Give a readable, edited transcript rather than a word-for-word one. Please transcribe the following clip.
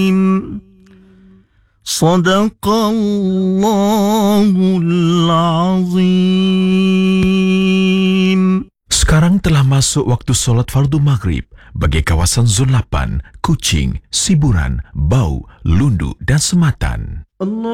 Sadaqallahul azim. Sekarang telah masuk waktu solat fardu maghrib bagi kawasan Zon 8, Kuching, Siburan, Bau, Lundu dan Sematan.